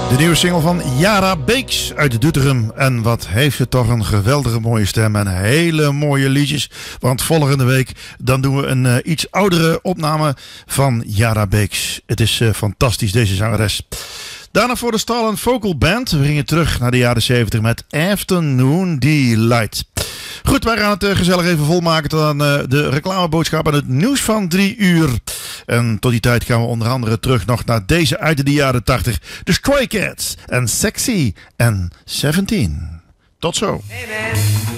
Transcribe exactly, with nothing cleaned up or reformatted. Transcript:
De nieuwe single van Yara Beeks uit Doetinchem. En wat heeft ze toch een geweldige mooie stem en hele mooie liedjes. Want volgende week dan doen we een uh, iets oudere opname van Yara Beeks. Het is uh, fantastisch, deze zangeres. Daarna voor de Starland Vocal Band. We gingen terug naar de jaren zeventig met Afternoon Delight. Goed, wij gaan het uh, gezellig even volmaken tot aan uh, de reclameboodschap en het nieuws van drie uur. En tot die tijd gaan we onder andere terug nog naar deze uit de jaren tachtig. De Stray Cats en Sexy en zeventien. Tot zo. Hey man.